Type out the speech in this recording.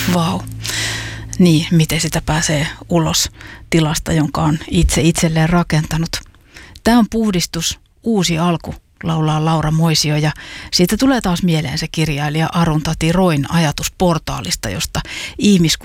Vau. Niin, miten sitä pääsee ulos tilasta, jonka on itse itselleen rakentanut. Tämä on puhdistus, uusi alku, laulaa Laura Moisio, ja siitä tulee taas mieleen se kirjailija Arundhati Royn ajatus portaalista, josta ihmiskunta